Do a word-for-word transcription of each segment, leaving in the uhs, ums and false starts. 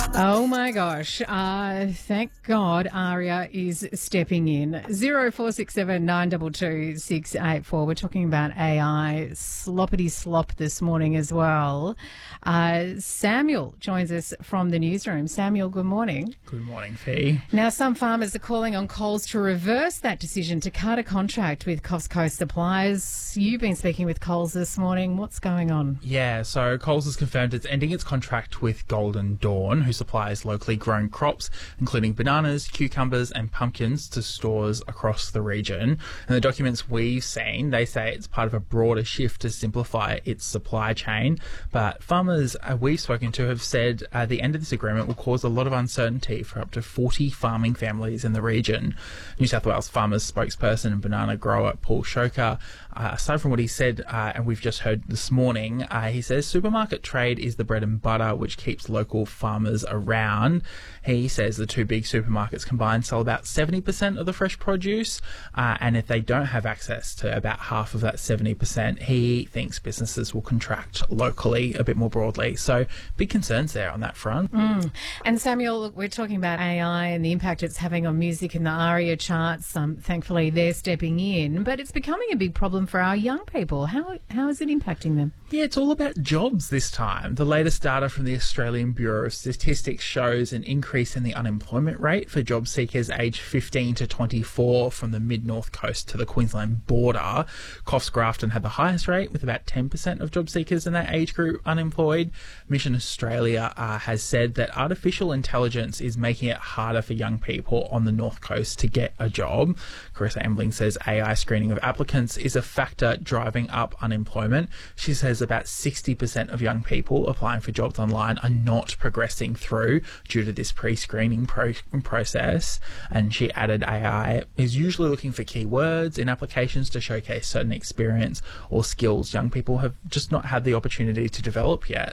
Oh my gosh. Uh, thank God Aria is stepping in. zero four six seven nine two two six eight four. We're talking about A I sloppity slop this morning as well. Uh, Samuel joins us from the newsroom. Samuel, good morning. Good morning, Fee. Now, some farmers are calling on Coles to reverse that decision to cut a contract with Costco suppliers. You've been speaking with Coles this morning. What's going on? Yeah, so Coles has confirmed it's ending its contract with Golden Dawn, who supplies locally grown crops, including bananas, cucumbers and pumpkins to stores across the region. And the documents we've seen, they say it's part of a broader shift to simplify its supply chain. But farmers uh, we've spoken to have said uh, the end of this agreement will cause a lot of uncertainty for up to forty farming families in the region. New South Wales Farmers spokesperson and banana grower Paul Shoker, uh, aside from what he said, uh, and we've just heard this morning, uh, he says supermarket trade is the bread and butter which keeps local farmers around. He says the two big supermarkets combined sell about seventy percent of the fresh produce, uh, and if they don't have access to about half of that seventy percent, he thinks businesses will contract locally a bit more broadly. So big concerns there on that front. Mm. And Samuel, look, we're talking about A I and the impact it's having on music in the ARIA charts. Um, thankfully, they're stepping in, but it's becoming a big problem for our young people. How How is it impacting them? Yeah, it's all about jobs this time. The latest data from the Australian Bureau of Statistics shows an increase in the unemployment rate for job seekers aged fifteen to twenty-four from the mid-north coast to the Queensland border. Coffs Grafton had the highest rate, with about ten percent of job seekers in that age group unemployed. Mission Australia uh, has said that artificial intelligence is making it harder for young people on the north coast to get a job. Carissa Embling says A I screening of applicants is a factor driving up unemployment. She says about sixty percent of young people applying for jobs online are not progressing through due to this pre-screening pro- process. And she added A I is usually looking for keywords in applications to showcase certain experience or skills young people have just not had the opportunity to develop yet.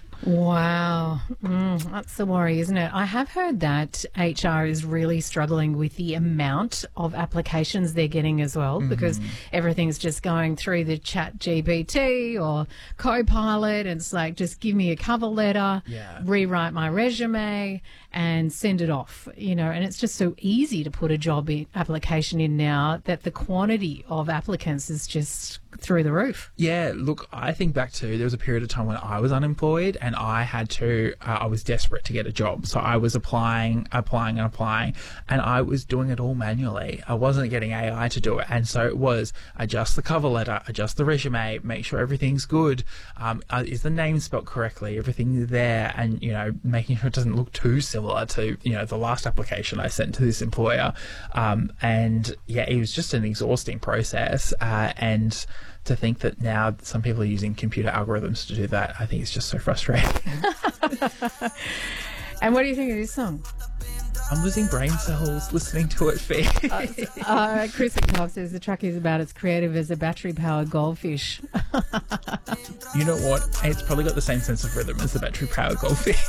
Wow. Mm, that's the worry, isn't it? I have heard that H R is really struggling with the amount of applications they're getting as well, mm-hmm. because everything's just going through the Chat G P T or Copilot, and it's like, just give me a cover letter, yeah. rewrite my resume and send it off, you know, and it's just so easy to put a job in, application in now that the quantity of applicants is just through the roof. Yeah, look, I think back to there was a period of time when I was unemployed and I had to, uh, I was desperate to get a job. So I was applying, applying and applying, and I was doing it all manually. I wasn't getting A I to do it. And so it was adjust the cover letter, adjust the resume, make sure everything's good. Um, uh, is the name spelled correctly? Everything's there, and, you know, making sure it doesn't look too similar to, you know, the last application I sent to this employer. Um, and yeah, it was just an exhausting process. Uh, and to think that now some people are using computer algorithms to do that, I think it's just so frustrating. And what do you think of this song? I'm losing brain cells listening to it, Fee. uh, uh, Chris McCall says the track is about as creative as a battery-powered goldfish. You know what? It's probably got the same sense of rhythm as the battery-powered goldfish.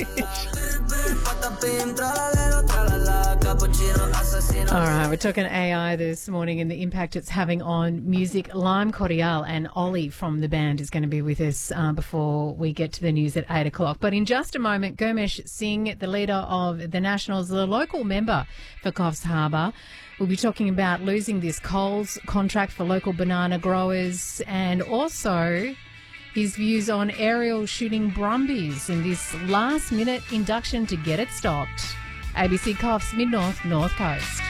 All right, we're talking A I this morning and the impact it's having on music. Lime Cordial and Ollie from the band is going to be with us uh, before we get to the news at eight o'clock. But in just a moment, Gurmesh Singh, the leader of the Nationals, the local member for Coffs Harbour, we'll be talking about losing this Coles contract for local banana growers, and also his views on Ariel shooting Brumbies and this last-minute induction to get it stopped. A B C Coffs, Mid-North, North Coast.